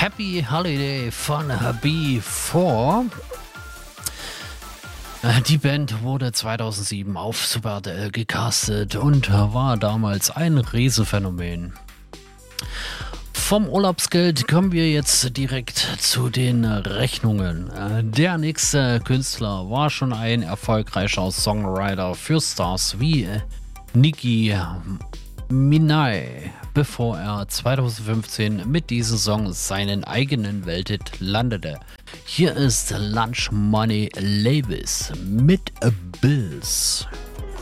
Happy Holiday von B4. Die Band wurde 2007 auf Super RTL gecastet und war damals ein Riesenphänomen. Vom Urlaubsgeld kommen wir jetzt direkt zu den Rechnungen. Der nächste Künstler war schon ein erfolgreicher Songwriter für Stars wie Nicki Minaj, bevor er 2015 mit diesem Song seinen eigenen Welthit landete. Hier ist Lunch Money Labels mit Bills.